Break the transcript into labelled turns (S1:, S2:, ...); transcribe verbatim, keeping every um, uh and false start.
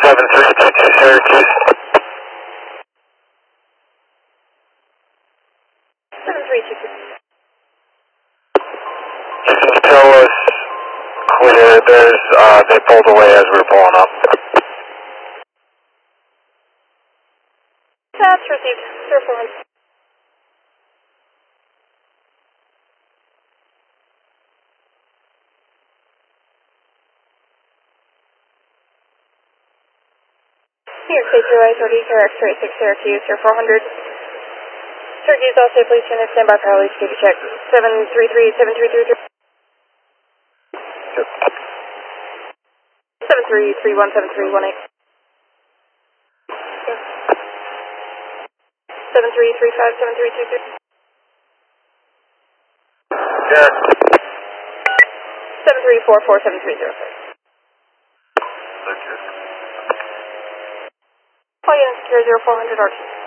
S1: seven three two two Syracuse.
S2: seven three two two.
S1: Can you tell us clear? There's, uh, they pulled away as we were pulling up.
S2: That's received. zero four hundred. New York State Two Authority, K R X thirty-six Syracuse, zero four hundred. Syracuse, all state police units, stand by for Harley, security check. seven three three, seven three three three. seven three three one seven three one eight. seven three three five seven three two three.
S1: Yeah.
S2: seven three four four seven three zero six.
S1: Thank you.
S2: Call unit secure zero four hundred R T.